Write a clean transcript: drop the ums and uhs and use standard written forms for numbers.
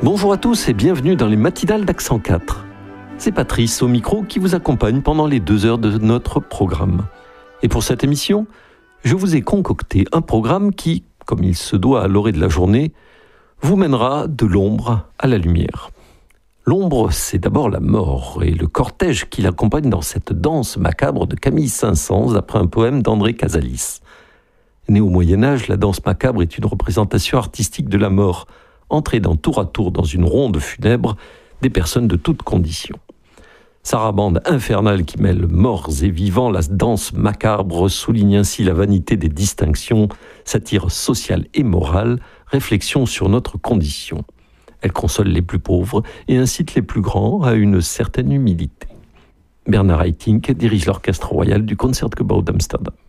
Bonjour à tous et bienvenue dans les matinales d'Accent 4. C'est Patrice au micro qui vous accompagne pendant les 2 heures de notre programme. Et pour cette émission, je vous ai concocté un programme qui, comme il se doit à l'orée de la journée, vous mènera de l'ombre à la lumière. L'ombre, c'est d'abord la mort et le cortège qui l'accompagne dans cette danse macabre de Camille Saint-Saëns d'après un poème d'André Casalis. Né au Moyen-Âge, la danse macabre est une représentation artistique de la mort, entraînant tour à tour dans une ronde funèbre des personnes de toutes conditions. Sarabande infernale qui mêle morts et vivants, la danse macabre souligne ainsi la vanité des distinctions, satire sociale et morale, réflexion sur notre condition. Elle console les plus pauvres et incite les plus grands à une certaine humilité. Bernard Haitink dirige l'orchestre royal du Concertgebouw d'Amsterdam.